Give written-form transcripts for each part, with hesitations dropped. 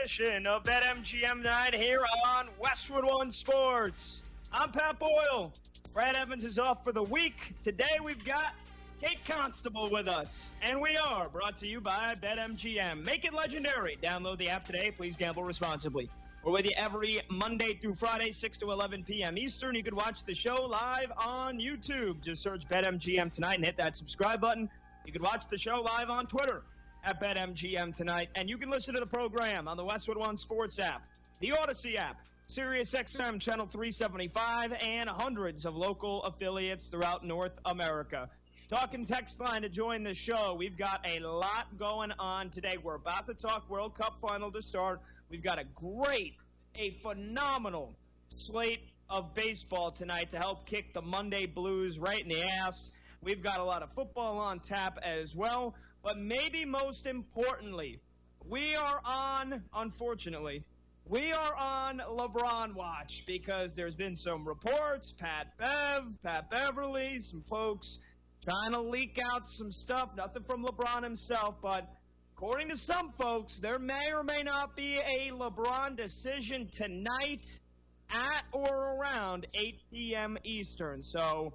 edition of BetMGM tonight here on Westwood One Sports. I'm Pat Boyle. Brad Evans is off for the week. Today we've got Kate Constable with us, and we are brought to you by BetMGM. Make it legendary. Download the app today. Please gamble responsibly. We're with you every Monday through Friday, 6 to 11 p.m. Eastern. You can watch the show live on YouTube. Just search BetMGM tonight and hit that subscribe button. You can watch the show live on Twitter at BetMGM tonight. And you can listen to the program on the Westwood One Sports app, the Odyssey app, SiriusXM Channel 375, and hundreds of local affiliates throughout North America. Talking text line to join the show. We've got a lot going on today. We're about to talk World Cup final to start. We've got a phenomenal slate of baseball tonight to help kick the Monday blues right in the ass. We've got a lot of football on tap as well. But maybe most importantly, we are on LeBron watch because there's been some reports, Pat Beverly, some folks trying to leak out some stuff, nothing from LeBron himself, but according to some folks, there may or may not be a LeBron decision tonight at or around 8 p.m. Eastern. So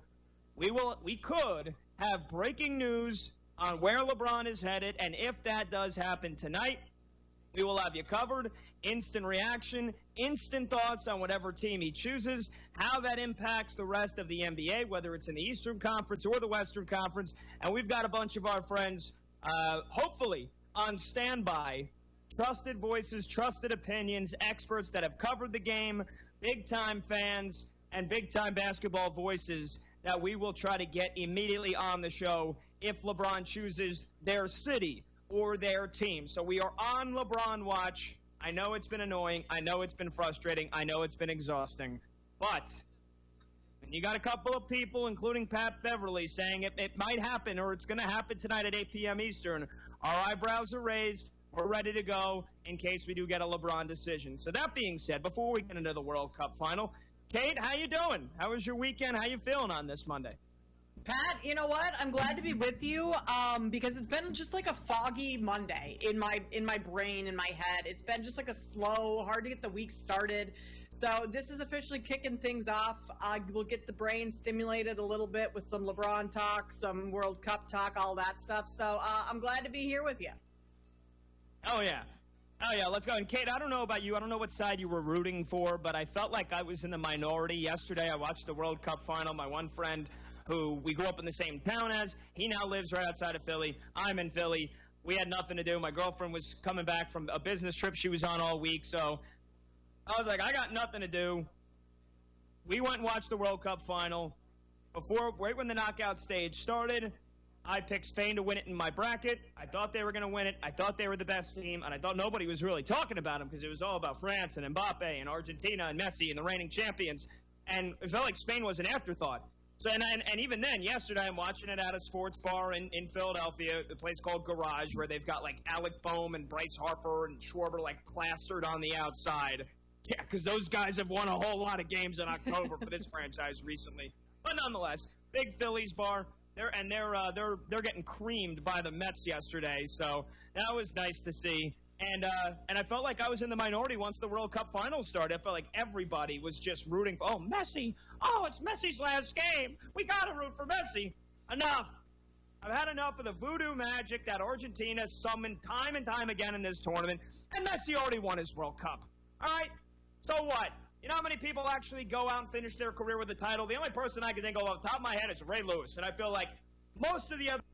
we could have breaking news on where LeBron is headed, and if that does happen tonight, we will have you covered. Instant reaction, instant thoughts on whatever team he chooses, how that impacts the rest of the NBA, whether it's in the Eastern Conference or the Western Conference. And we've got a bunch of our friends, hopefully, on standby. Trusted voices, trusted opinions, experts that have covered the game, big-time fans, and big-time basketball voices that we will try to get immediately on the show if LeBron chooses their city or their team. So we are on LeBron watch. I know it's been annoying. I know it's been frustrating. I know it's been exhausting. But when you got a couple of people, including Pat Beverly, saying it might happen or it's going to happen tonight at 8 p.m. Eastern, our eyebrows are raised. We're ready to go in case we do get a LeBron decision. So that being said, before we get into the World Cup final, Kate, how you doing? How was your weekend? How you feeling on this Monday? Pat, you know what? I'm glad to be with you because it's been just like a foggy Monday in my brain, in my head. It's been just like a slow, hard to get the week started. So this is officially kicking things off. We'll get the brain stimulated a little bit with some LeBron talk, some World Cup talk, all that stuff. So I'm glad to be here with you. Oh, yeah. Oh, yeah, let's go. And, Kate, I don't know about you. I don't know what side you were rooting for, but I felt like I was in the minority. Yesterday, I watched the World Cup final. My one friend, who we grew up in the same town as, he now lives right outside of Philly. I'm in Philly. We had nothing to do. My girlfriend was coming back from a business trip she was on all week, so I was like, I got nothing to do. We went and watched the World Cup final. Right when the knockout stage started, I picked Spain to win it in my bracket. I thought they were going to win it. I thought they were the best team, and I thought nobody was really talking about them because it was all about France and Mbappe and Argentina and Messi and the reigning champions. And it felt like Spain was an afterthought. So and even then, yesterday I'm watching it at a sports bar in Philadelphia, a place called Garage, where they've got like Alec Boehm and Bryce Harper and Schwarber like plastered on the outside. Yeah, because those guys have won a whole lot of games in October for this franchise recently. But nonetheless, big Phillies bar. They're getting creamed by the Mets yesterday, so that was nice to see. And I felt like I was in the minority once the World Cup finals started. I felt like everybody was just rooting for, Messi. Oh, it's Messi's last game. We got to root for Messi. Enough. I've had enough of the voodoo magic that Argentina summoned time and time again in this tournament, and Messi already won his World Cup. All right? So what? You know how many people actually go out and finish their career with a title? The only person I can think of off the top of my head is Ray Lewis, and I feel like most of the other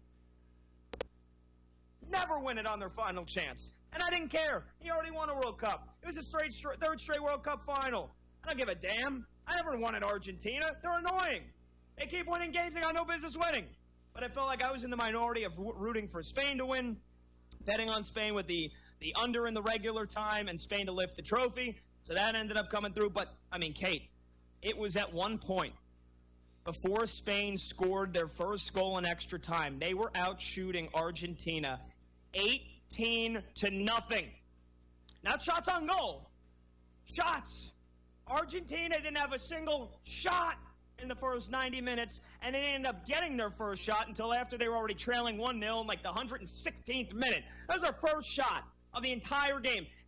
never win it on their final chance. And I didn't care. He already won a World Cup. It was his third straight World Cup final. I don't give a damn. I never wanted Argentina. They're annoying. They keep winning games they got no business winning. But I felt like I was in the minority of rooting for Spain to win, betting on Spain with the under in the regular time and Spain to lift the trophy. So that ended up coming through. But, I mean, Kate, it was at one point before Spain scored their first goal in extra time, they were out shooting Argentina 18-0. Not shots on goal. Shots. Argentina didn't have a single shot in the first 90 minutes, and they ended up getting their first shot until after they were already trailing 1-0 in like the 116th minute. That was their first shot of the entire game.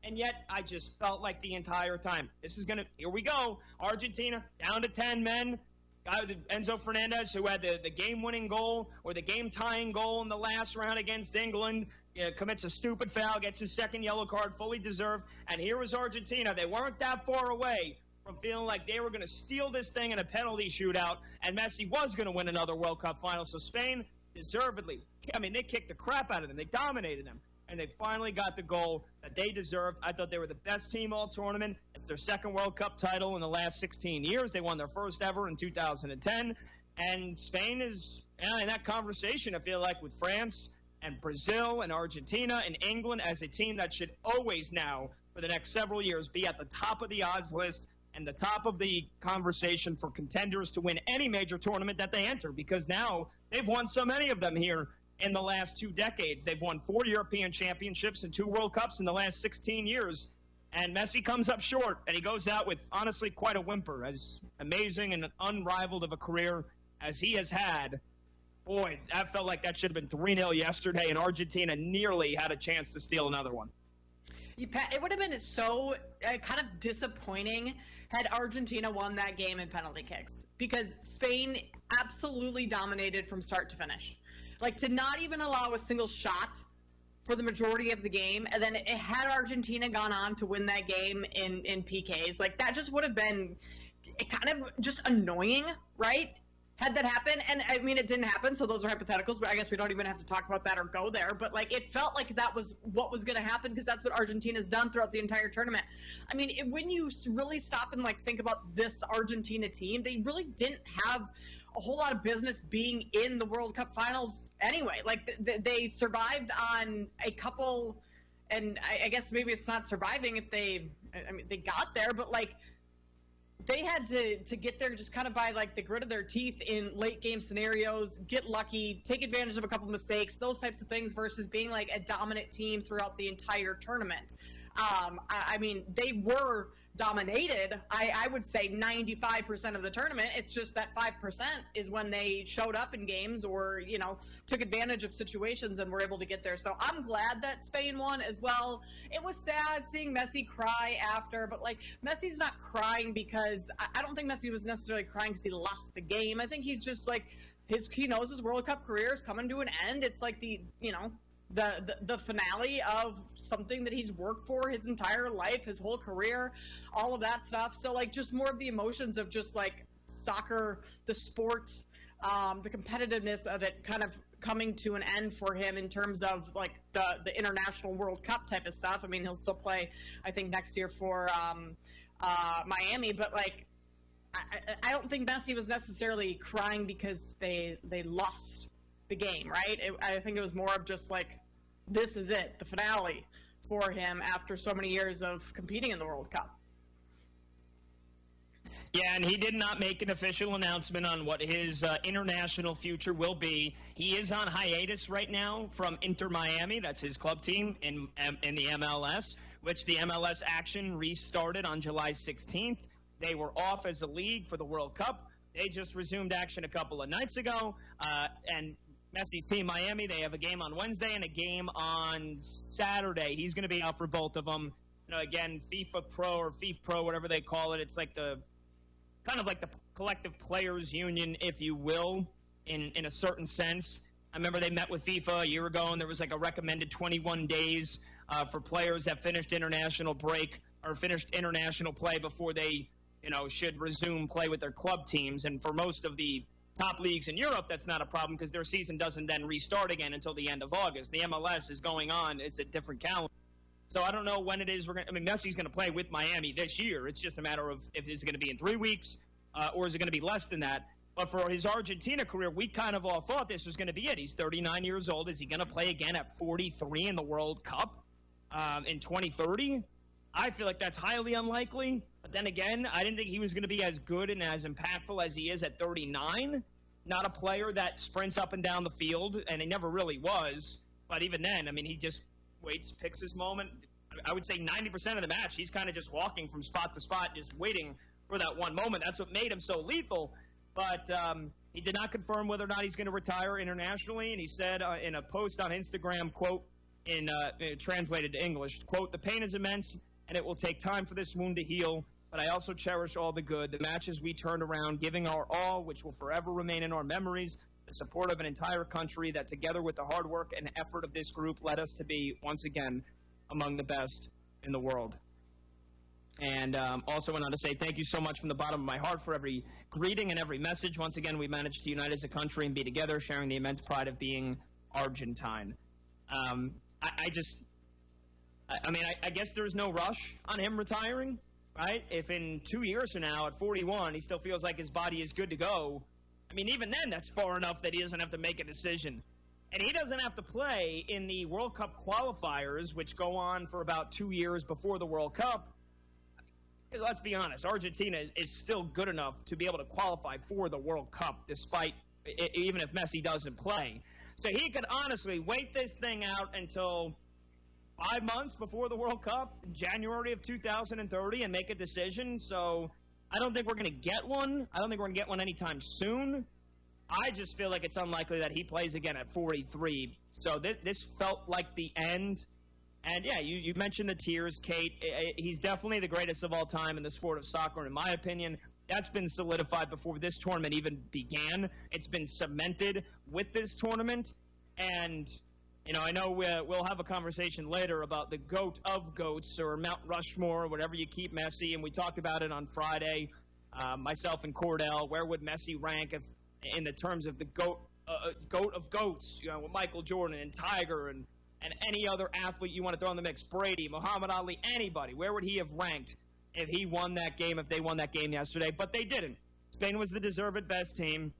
And yet, I just felt like the entire time, here we go. Argentina down to 10 men. Enzo Fernandez, who had the game-winning goal or the game-tying goal in the last round against England, commits a stupid foul, gets his second yellow card, fully deserved. And here was Argentina. They weren't that far away from feeling like they were going to steal this thing in a penalty shootout, and Messi was going to win another World Cup final. So Spain, deservedly, they kicked the crap out of them. They dominated them. And they finally got the goal that they deserved. I thought they were the best team all tournament. It's their second World Cup title in the last 16 years. They won their first ever in 2010. And Spain is in that conversation, I feel like, with France and Brazil and Argentina and England as a team that should always now, for the next several years, be at the top of the odds list and the top of the conversation for contenders to win any major tournament that they enter, because now they've won so many of them here in the last 2 decades. They've won 4 European championships and 2 World Cups in the last 16 years. And Messi comes up short, and he goes out with, honestly, quite a whimper. As amazing and unrivaled of a career as he has had, boy, that felt like that should have been 3-0 yesterday, and Argentina nearly had a chance to steal another one. It would have been so kind of disappointing had Argentina won that game in penalty kicks, because Spain absolutely dominated from start to finish. Like, to not even allow a single shot for the majority of the game, and then had Argentina gone on to win that game in PKs, like, that just would have been kind of just annoying, right? Had that happen, and I mean, it didn't happen, so those are hypotheticals, but I guess we don't even have to talk about that or go there, but, like, it felt like that was what was going to happen, because that's what Argentina's done throughout the entire tournament. I mean, when you really stop and, like, think about this Argentina team, they really didn't have a whole lot of business being in the World Cup finals anyway. Like, they survived on a couple, and I guess maybe it's not surviving if they got there, but, like, they had to get there just kind of by, like, the grit of their teeth in late game scenarios, get lucky, take advantage of a couple mistakes, those types of things, versus being, like, a dominant team throughout the entire tournament. I mean, they were dominated, I would say 95% of the tournament. It's just that 5% is when they showed up in games or, took advantage of situations and were able to get there. So I'm glad that Spain won as well. It was sad seeing Messi cry after, but, like, Messi's not crying because I don't think Messi was necessarily crying because he lost the game. I think he's just like, he knows his World Cup career is coming to an end. It's like the finale of something that he's worked for his entire life, his whole career, all of that stuff. So, like, just more of the emotions of just, like, soccer, the sport, the competitiveness of it kind of coming to an end for him in terms of, like, the international World Cup type of stuff. I mean, he'll still play, I think, next year for Miami, but, like, I don't think Messi was necessarily crying because they lost the game, right? I think it was more of just like, this is it, the finale for him after so many years of competing in the World Cup. Yeah, and he did not make an official announcement on what his international future will be. He is on hiatus right now from Inter Miami. That's his club team in the MLS, which the MLS action restarted on July 16th. They were off as a league for the World Cup. They just resumed action a couple of nights ago, and Messi's team, Miami, they have a game on Wednesday and a game on Saturday. He's going to be out for both of them. Again, FIFA Pro or FIFA Pro, whatever they call it, it's like kind of like the collective players union, if you will, in a certain sense. I remember they met with FIFA a year ago, and there was like a recommended 21 days for players that finished international break or finished international play before they, should resume play with their club teams. And for most of the top leagues in Europe, that's not a problem because their season doesn't then restart again until the end of August. The MLS is going on. It's a different calendar. So I don't know when it is. Messi's going to play with Miami this year. It's just a matter of if it's going to be in 3 weeks or is it going to be less than that. But for his Argentina career, we kind of all thought this was going to be it. He's 39 years old. Is he going to play again at 43 in the World Cup in 2030? I feel like that's highly unlikely. But then again, I didn't think he was going to be as good and as impactful as he is at 39. Not a player that sprints up and down the field, and he never really was. But even then, he just waits, picks his moment. I would say 90% of the match, he's kind of just walking from spot to spot, just waiting for that one moment. That's what made him so lethal. But he did not confirm whether or not he's going to retire internationally. And he said in a post on Instagram, quote, translated to English. Quote, "The pain is immense, and it will take time for this wound to heal, but I also cherish all the good, the matches we turned around, giving our all, which will forever remain in our memories, the support of an entire country that together with the hard work and effort of this group led us to be, once again, among the best in the world." And also went on to say, "Thank you so much from the bottom of my heart for every greeting and every message. Once again, we managed to unite as a country and be together, sharing the immense pride of being Argentine." I guess there's no rush on him retiring, right? If in 2 years from now, at 41, he still feels like his body is good to go, I mean, even then, that's far enough that he doesn't have to make a decision. And he doesn't have to play in the World Cup qualifiers, which go on for about 2 years before the World Cup. Let's be honest, Argentina is still good enough to be able to qualify for the World Cup, despite even if Messi doesn't play. So he could honestly wait this thing out until 5 months before the World Cup, January of 2030, and make a decision. So I don't think we're going to get one. I don't think we're going to get one anytime soon. I just feel like it's unlikely that he plays again at 43. So this felt like the end. And, yeah, you mentioned the tears, Kate. He's definitely the greatest of all time in the sport of soccer, in my opinion. That's been solidified before this tournament even began. It's been cemented with this tournament. And, you know, I know we'll have a conversation later about the GOAT of GOATs, or Mount Rushmore, whatever you keep Messi. And we talked about it on Friday, myself and Cordell. Where would Messi rank in the terms of the GOAT of GOATs, you know, with Michael Jordan and Tiger and any other athlete you want to throw in the mix, Brady, Muhammad Ali, anybody, where would he have ranked if he won that game, if they won that game yesterday? But they didn't. Spain was the deserved best team.